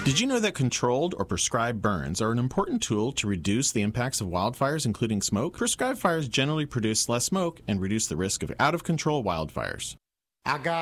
Did you know that controlled or prescribed burns are an important tool to reduce the impacts of wildfires, including smoke? Prescribed fires generally produce less smoke and reduce the risk of out-of-control wildfires. I got